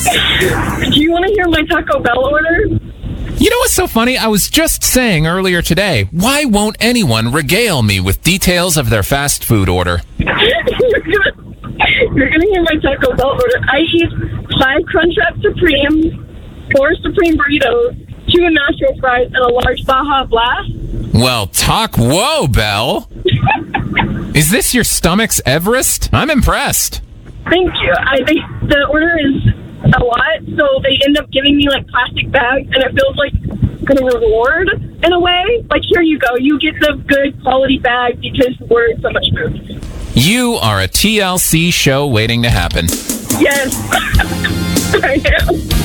Do you want to hear my Taco Bell order? You know what's so funny? I was just saying earlier today, why won't anyone regale me with details of their fast food order? You're gonna hear my Taco Bell order. I eat 5 Crunchwrap Supremes, 4 Supreme Burritos, 2 Nashville fries, and a large Baja Blast. Well, whoa, Belle. Is this your stomach's Everest? I'm impressed. Thank you. I think the order is a lot, so they end up giving me like plastic bags, and it feels like a reward in a way. Like, here you go, you get the good quality bag because we're so much food. You are a TLC show waiting to happen. Yes. I am.